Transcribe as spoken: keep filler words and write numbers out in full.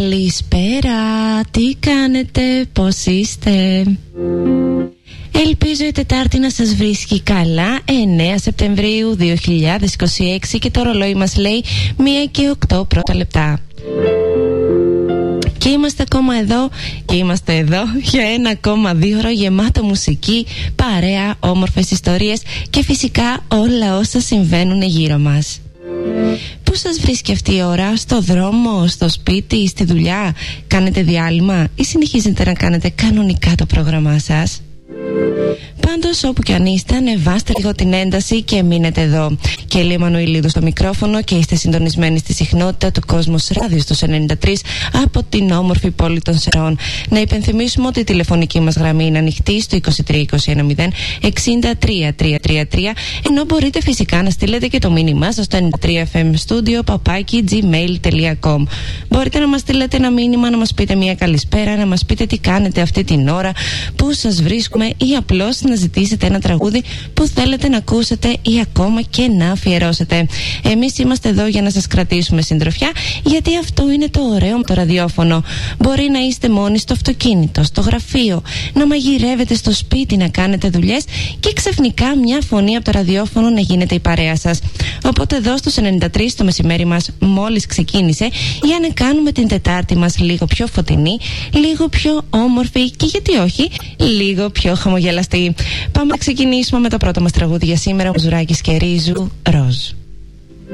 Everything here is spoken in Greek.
Καλησπέρα, τι κάνετε, πώς είστε? Ελπίζω η Τετάρτη να σας βρίσκει καλά. εννέα Σεπτεμβρίου δύο χιλιάδες είκοσι έξι και το ρολόι μας λέει μία και οκτώ πρώτα λεπτά. Και είμαστε ακόμα εδώ και είμαστε εδώ για ένα ακόμα δύο ώρο γεμάτο μουσική, παρέα, όμορφες ιστορίες και φυσικά όλα όσα συμβαίνουν γύρω μας. Πού σας βρίσκει αυτή η ώρα? Στο δρόμο, στο σπίτι, στη δουλειά? Κάνετε διάλειμμα ή συνεχίζετε να κάνετε κανονικά το πρόγραμμά σας? Πάντως, όπου κι αν είστε, ανεβάστε λίγο την ένταση και μείνετε εδώ. Και Ελία Μανουηλίδου στο μικρόφωνο και είστε συντονισμένοι στη συχνότητα του Κόσμος Ράδιο στους ενενήντα τρία από την όμορφη πόλη των Σερών. Να υπενθυμίσουμε ότι η τηλεφωνική μας γραμμή είναι ανοιχτή στο είκοσι τρία είκοσι ένα μηδέν εξήντα τρία τριακόσια τριάντα τρία, ενώ μπορείτε φυσικά να στείλετε και το μήνυμά σας στο ενενήντα τρία εφ εμ studio παπάκι gmail τελεία com. Μπορείτε να μας στείλετε ένα μήνυμα, να μας πείτε μια καλησπέρα, να μας πείτε τι κάνετε αυτή την ώρα, πού σας βρίσκουμε, ή απλώς να ζητήσετε ένα τραγούδι που θέλετε να ακούσετε ή ακόμα και να αφιερώσετε. Εμείς είμαστε εδώ για να σας κρατήσουμε συντροφιά, γιατί αυτό είναι το ωραίο με το ραδιόφωνο. Μπορεί να είστε μόνοι στο αυτοκίνητο, στο γραφείο, να μαγειρεύετε στο σπίτι, να κάνετε δουλειές και ξαφνικά μια φωνή από το ραδιόφωνο να γίνεται η παρέα σας. Οπότε εδώ στους ενενήντα τρία το μεσημέρι μας μόλις ξεκίνησε για να κάνουμε την Τετάρτη μας λίγο πιο φωτεινή, λίγο πιο όμορφη και γιατί όχι, λίγο πιο χαμογελαστή. Πάμε να ξεκινήσουμε με το πρώτο μας τραγούδι για σήμερα, ο Ζουράκης και Ρίζου, Ροζ.